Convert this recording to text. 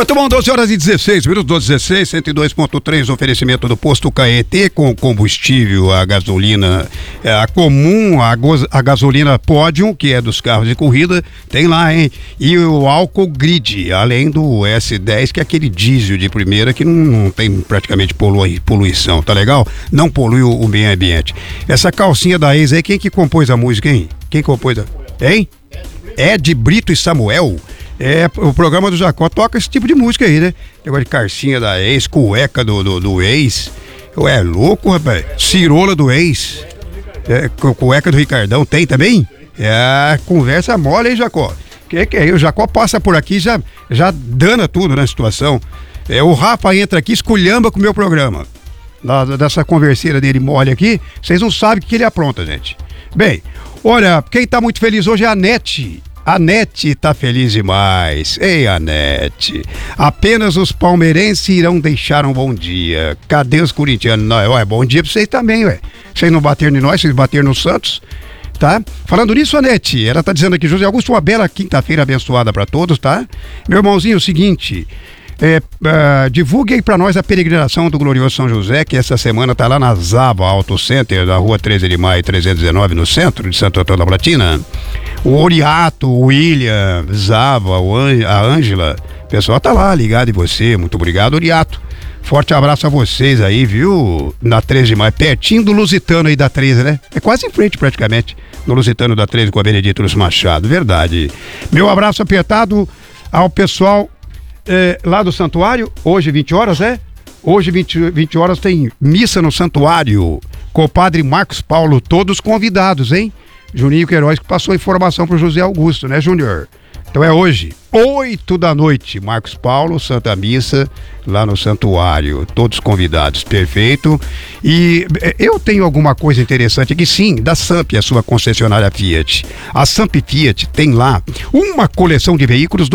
Muito bom, 12 horas e 16 minutos, 12:16, 102.3, oferecimento do posto Caetê com combustível, a gasolina a comum, a gasolina Podium, que é dos carros de corrida, tem lá, hein? E o álcool Grid, além do S10, que é aquele diesel de primeira que não tem praticamente poluição, tá legal? Não polui o meio ambiente. Essa calcinha da ex aí, quem que compôs a música, hein? Quem compôs hein? Ed Brito e Samuel. O programa do Jacó toca esse tipo de música aí, né? Negócio de carcinha da ex, cueca do ex. Ué, é louco, rapaz. Cirola do ex. Cueca do Ricardão, tem também? Conversa mole, hein, Jacó? Que é? O Jacó passa por aqui já dana tudo na situação. O Rafa entra aqui, esculhamba com o meu programa. Dessa converseira dele mole aqui, vocês não sabem o que ele apronta, gente. Bem, olha, quem tá muito feliz hoje é a Nete. A Nete tá feliz demais. Ei, a Nete. Apenas os palmeirenses irão deixar um bão dia. Cadê os corintianos? Não, bom dia pra vocês também, ué. Vocês não bateram em nós, vocês bateram no Santos, tá? Falando nisso, a Nete, ela tá dizendo aqui, José Augusto, uma bela quinta-feira abençoada pra todos, tá? Meu irmãozinho, é o seguinte... divulgue aí pra nós a peregrinação do Glorioso São José, que essa semana tá lá na Zava Auto Center, na rua 13 de maio 319, no centro de Santo Antônio da Platina. O Oriato, o William, Zava, a Ângela, o pessoal tá lá ligado em você, muito obrigado, Oriato. Forte abraço a vocês aí, viu? Na 13 de maio, pertinho do Lusitano aí da 13, né? É quase em frente praticamente, no Lusitano da 13 com a Benedito Luz Machado, verdade. Meu abraço apertado ao pessoal lá do santuário, hoje 20 horas, Hoje 20 horas tem missa no santuário com o padre Marcos Paulo, todos convidados, hein? Juninho Queiroz que passou a informação pro José Augusto, né, Júnior? Então é hoje, 8 da noite, Marcos Paulo, Santa Missa, lá no santuário, todos convidados, perfeito. E eu tenho alguma coisa interessante aqui, sim, da Samp, a sua concessionária Fiat. A Samp Fiat tem lá uma coleção de veículos